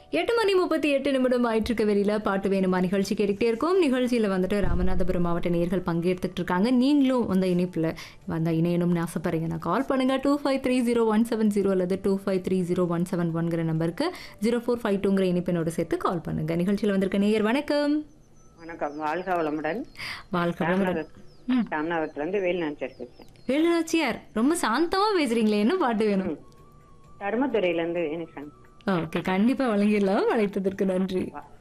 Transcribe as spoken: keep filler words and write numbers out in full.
எட்டு மணி முப்பத்தி எட்டு நிமிடம் ஆயிட்டிருக்க வெளியில பாட்டு வேணுமா நிகழ்ச்சி கேட்டுக்கிட்டே இருக்கும். நிகழ்ச்சியில் வந்துட்டு ராமநாதபுரம் மாவட்ட நேயர்கள் பங்கேற்றுட்டு இருக்காங்க. நீங்களும் வந்த இணைப்பில் வந்த இணையணும்னு ஆசைப்படுறீங்கன்னா கால் பண்ணுங்க two five three zero one seven zero அல்லது two five three zero one seven ஒன்கிற நம்பருக்கு ஜீரோ ஃபோர் ஃபைவ் டூங்கிற இணைப்பினோடு சேர்த்து கால் பண்ணுங்க. நிகழ்ச்சியில் வந்திருக்க நேயர் வணக்கம். வணக்கம். வாழ்க வளமுடன். வாழ்க்கை வளமுடன். ராமநாதபுரத்துல இருந்து வேலுநாச்சியார் பேசுறேன். வேலுநாச்சியார் ரொம்ப சாந்தமா பேசுறீங்களே, என்ன பாட்டு வேணும்? தர்மதுரையில இருந்து எனக்கு ஓகே, கண்டிப்பா வழங்கிடலாம். அழைத்ததற்கு நன்றி.